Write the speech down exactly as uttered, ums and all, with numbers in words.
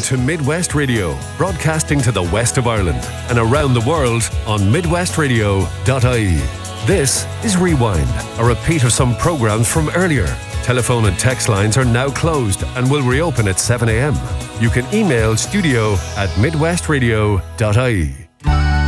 to Midwest Radio, broadcasting to the west of Ireland and around the world on midwest radio dot I E. This is Rewind, a repeat of some programs from earlier. Telephone and text lines are now closed and will reopen at seven a.m. You can email studio at midwest radio dot I E.